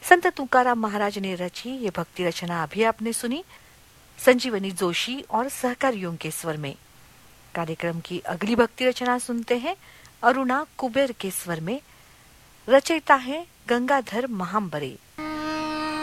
संत तुकाराम महाराज ने रची ये भक्ति रचना अभी आपने सुनी संजीवनी जोशी और सहकारियों के स्वर में। कार्यक्रम की अगली भक्ति रचना सुनते हैं अरुणा कुबेर के स्वर में। रचयिता है गंगाधर महांबरे।